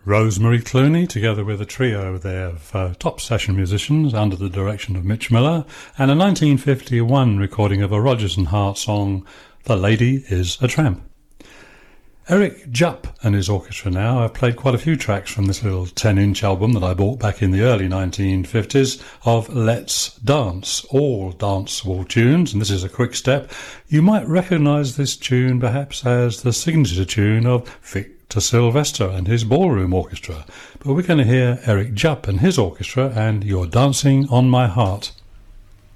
Rosemary Clooney, together with a trio there of top session musicians under the direction of Mitch Miller, and a 1951 recording of a Rodgers and Hart song, The Lady is a Tramp. Eric Jupp and his orchestra now have played quite a few tracks from this little 10-inch album that I bought back in the early 1950s of Let's Dance, all danceable tunes, and this is a quick step. You might recognise this tune perhaps as the signature tune of Victor Sylvester and his ballroom orchestra, but we're going to hear Eric Jupp and his orchestra and You're Dancing on My Heart.